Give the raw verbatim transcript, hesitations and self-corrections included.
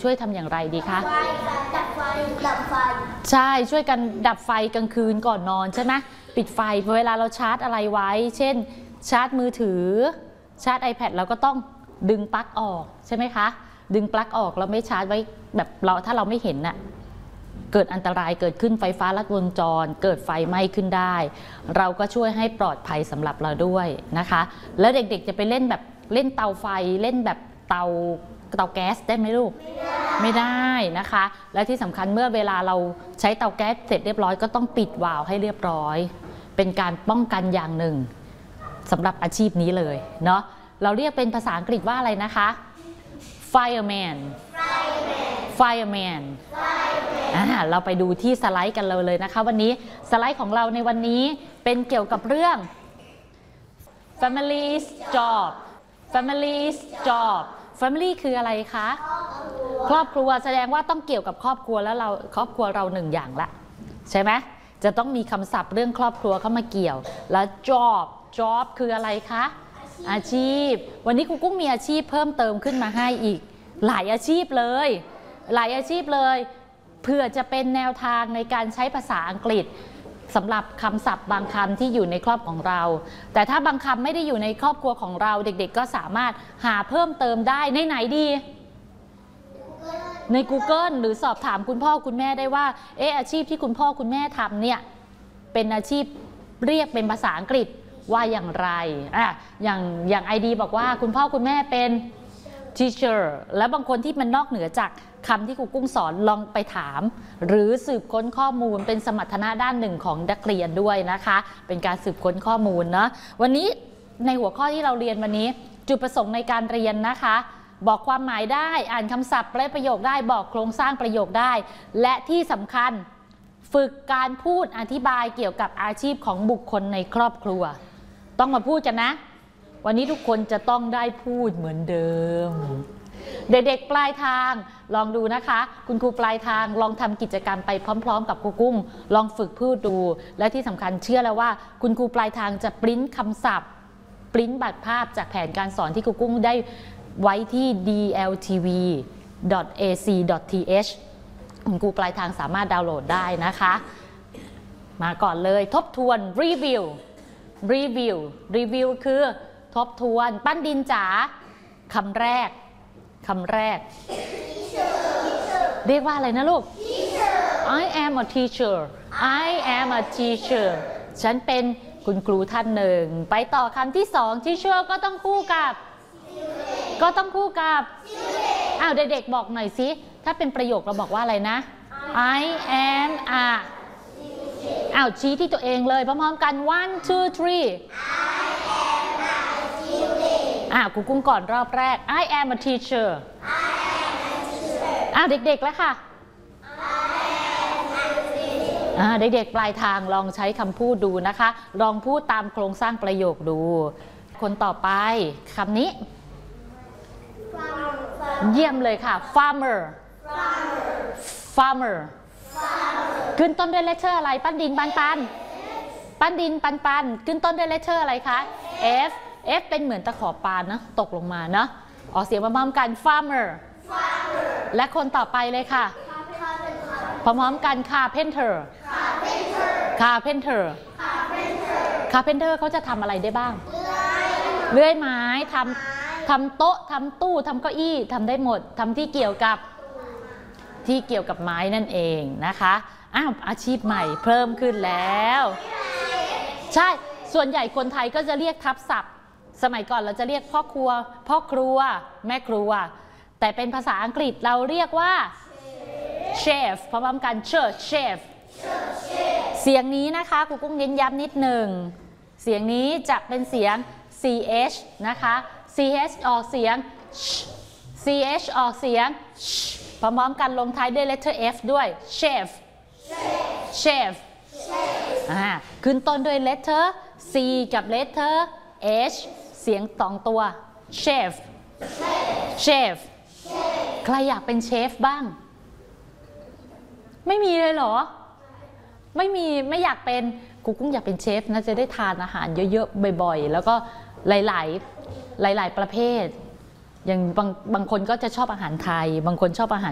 ช่วยทำอย่างไรดีคะดับไฟดับไฟใช่ช่วยกันดับไฟกลางคืนก่อนนอนใช่ไหมปิดไฟเวลาเราชาร์จอะไรไว้เช่นชาร์จมือถือชาร์จ iPad เราก็ต้องดึงปลั๊กออกใช่ไหมคะดึงปลั๊กออกเราไม่ชาร์จไว้แบบเราถ้าเราไม่เห็นน่ะเกิดอันตรายเกิดขึ้นไฟฟ้าลัดวงจรเกิดไฟไหม้ขึ้นได้เราก็ช่วยให้ปลอดภัยสำหรับเราด้วยนะคะแล้วเด็กๆจะไปเล่นแบบเล่นเตาไฟเล่นแบบเตาเตาแก๊สได้ไหมลูกไม่ได้นะคะและที่สำคัญเมื่อเวลาเราใช้เตาแก๊สเสร็จเรียบร้อยก็ต้องปิดวาล์วให้เรียบร้อยเป็นการป้องกันอย่างหนึ่งสำหรับอาชีพนี้เลยเนาะเราเรียกเป็นภาษาอังกฤษว่าอะไรนะคะ fireman fireman อ่าเราไปดูที่สไลด์กันเลยนะคะวันนี้สไลด์ของเราในวันนี้เป็นเกี่ยวกับเรื่อง family's job family's job family คืออะไรคะครอบครัวแสดงว่าต้องเกี่ยวกับครอบครัวแล้วเราครอบครัวเราหนึ่งอย่างละใช่ไหมจะต้องมีคำศัพท์เรื่องครอบครัวเข้ามาเกี่ยวแล้ว job job คืออะไรคะอาชีพวันนี้ครูกุ้งมีอาชีพเพิ่มเติมขึ้นมาให้อีกหลายอาชีพเลยหลายอาชีพเลยเพื่อจะเป็นแนวทางในการใช้ภาษาอังกฤษสำหรับคำศัพท์บางคำที่อยู่ในครอบของเราแต่ถ้าบางคำไม่ได้อยู่ในครอบครัวของเราเด็กๆก็สามารถหาเพิ่มเติมได้ในไหนดีใน Google หรือสอบถามคุณพ่อคุณแม่ได้ว่าเอออาชีพที่คุณพ่อคุณแม่ทำเนี่ยเป็นอาชีพเรียกเป็นภาษาอังกฤษว่าอย่างไรอ่ะอย่างอย่างไอดีบอกว่าคุณพ่อคุณแม่เป็น teacher แล้วบางคนที่มันนอกเหนือจากคำที่ครูกุ้งสอนลองไปถามหรือสืบค้นข้อมูลเป็นสมรรถนะด้านหนึ่งของนักเรียนด้วยนะคะเป็นการสืบค้นข้อมูลเนาะวันนี้ในหัวข้อที่เราเรียนวันนี้จุดประสงค์ในการเรียนนะคะบอกความหมายได้อ่านคำศัพท์และประโยคได้บอกโครงสร้างประโยคได้และที่สำคัญฝึกการพูดอธิบายเกี่ยวกับอาชีพของบุคคลในครอบครัวต้องมาพูดกันนะวันนี้ทุกคนจะต้องได้พูดเหมือนเดิมเด็กๆปลายทางลองดูนะคะคุณครูปลายทางลองทำกิจกรรมไปพร้อมๆกับครูกุ้งลองฝึกพูดดูและที่สำคัญเชื่อแล้วว่าคุณครูปลายทางจะปริ้นคำศัพท์ปริ้นบัตรภาพจากแผนการสอนที่ครูกุ้งได้ไว้ที่ ดี แอล ที วี ดอท เอ ซี ดอท ที เอช คุณครูปลายทางสามารถดาวน์โหลดได้นะคะมาก่อนเลยทบทวนรีวิวรีวิวรีวิวคือทบทวนปั้นดินจ๋าคำแรกคำแรก เรียกว่าอะไรนะลูก I am a teacher I am a teacher ฉันเป็นคุณครูท่านหนึ่งไปต่อคำที่สอง teacher ก็ต้องคู่กับก็ต้องคู่กับอ้าวเด็กๆบอกหน่อยสิถ้าเป็นประโยคเราบอกว่าอะไรนะ I am a อ้าวชี้ที่ตัวเองเลยพร้อมๆกัน one two threeอ่ะครูกุ้งก่อนรอบแรก I am a teacher อ้าวเด็กๆแล้วค่ะอ่าเด็กๆปลายทางลองใช้คำพูดดูนะคะลองพูดตามโครงสร้างประโยคดูคนต่อไปคำนี้เยี่ยมเลยค่ะ farmer farmer ขึ้นต้นด้วย letter อะไรปั้นดินปันปันปั้นดินปันปันขึ้นต้นด้วย letter อะไรคะ F F เป็นเหมือนตะขอปลานะตกลงมาเนาะออกเสียงพร้อมๆกัน farmer และคนต่อไปเลยค่ะพร้อมๆกัน carpenter carpenter carpenter เขาจะทำอะไรได้บ้างเลื่อยไม้ทำทำโต๊ะทำตู้ทำเก้าอี้ทำได้หมดทำที่เกี่ยวกับที่เกี่ยวกับไม้นั่นเองนะคะอ้าวอาชีพใหม่เพิ่มขึ้นแล้วใช่ส่วนใหญ่คนไทยก็จะเรียกทับศัพท์สมัยก่อนเราจะเรียกพ่อครัวพ่อครัวแม่ครัวแต่เป็นภาษาอังกฤษเราเรียกว่าเชฟพร้อมกันเชฟเชฟเสียงนี้นะคะครูกุ้งเน้นย้ำนิดหนึ่งเสียงนี้จะเป็นเสียง ซี เอช นะคะ ซี เอช ออกเสียง ซี เอช ออกเสียงพร้อมๆกันลงท้ายด้วย letter F ด้วยเชฟเชฟอ่าขึ้นต้นด้วย letter C กับ letter H เสียงสองตัวเชฟเชฟใครอยากเป็นเชฟบ้างไม่มีเลยเหรอไม่มีไม่อยากเป็นครูกุ้งอยากเป็นเชฟนะจะได้ทานอาหารเยอะๆบ่อยๆแล้วก็หลายๆหลายๆประเภทอย่างบางบางคนก็จะชอบอาหารไทยบางคนชอบอาหาร